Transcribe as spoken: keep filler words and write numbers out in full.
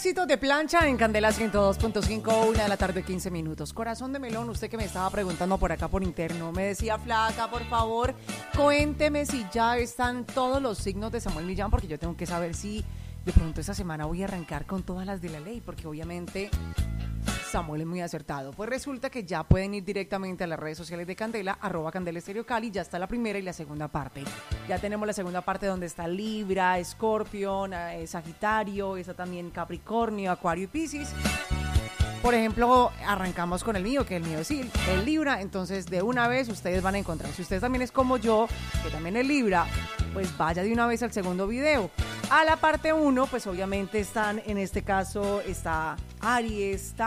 éxitos de plancha en Candela ciento dos punto cinco, una de la tarde, quince minutos. Corazón de melón, usted que me estaba preguntando por acá por interno, me decía, flaca, por favor, cuénteme si ya están todos los signos de Samuel Millán, porque yo tengo que saber si de pronto esta semana voy a arrancar con todas las de la ley, porque obviamente Samuel es muy acertado. Pues resulta que ya pueden ir directamente a las redes sociales de Candela, arroba Candela Estéreo Cali, ya está la primera y la segunda parte. Ya tenemos la segunda parte donde está Libra, Escorpión, eh, Sagitario, está también Capricornio, Acuario y Piscis. Por ejemplo, arrancamos con el mío, que el mío es el Libra, entonces de una vez ustedes van a encontrar. Si usted también es como yo, que también es Libra, pues vaya de una vez al segundo video. A la parte uno, pues obviamente están, en este caso, está Aries, está